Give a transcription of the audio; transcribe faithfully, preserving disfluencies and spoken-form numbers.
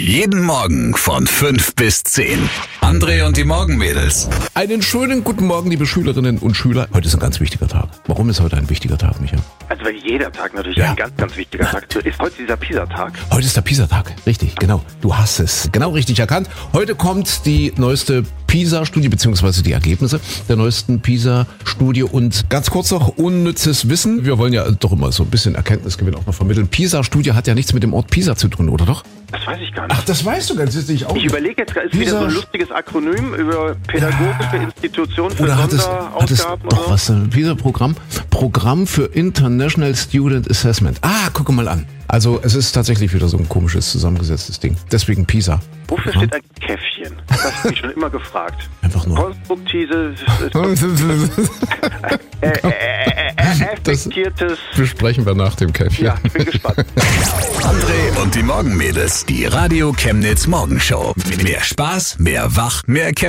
Jeden Morgen von fünf bis zehn. André und die Morgenmädels. Einen schönen guten Morgen, liebe Schülerinnen und Schüler. Heute ist ein ganz wichtiger Tag. Warum ist heute ein wichtiger Tag, Micha? Also weil jeder Tag natürlich Ja. ein ganz, ganz wichtiger Tag ist. Heute dieser Pisa-Tag. Heute ist der Pisa-Tag. Richtig, genau. Du hast es genau richtig erkannt. Heute kommt die neueste Pisa-Studie, beziehungsweise die Ergebnisse der neuesten Pisa-Studie. Und ganz kurz noch unnützes Wissen. Wir wollen ja doch immer so ein bisschen Erkenntnisgewinn auch noch vermitteln. Pisa-Studie hat ja nichts mit dem Ort Pisa zu tun, oder doch? Das weiß ich gar nicht. Ach, das weißt du ganz sicher auch Ich nicht. überlege jetzt, ist wieder so ein lustiges Akronym über pädagogische Institutionen für Oder hat es, hat es Sonderausgaben doch oder so? was, ein Pisa-Programm? Programm für International Student Assessment. Ah, gucke mal an. Also es ist tatsächlich wieder so ein komisches, zusammengesetztes Ding. Deswegen Pisa. Wofür steht ein Käffchen? Das habe ich mich schon immer gefragt. Einfach nur. Konstruktives, äh, äh, äh, äh, Das effektiertes. besprechen wir nach dem Käffchen. Ja, ich bin gespannt. André und die Morgenmädels. Die Radio Chemnitz Morgenshow. Mehr Spaß, mehr Wach, mehr Chemnitz.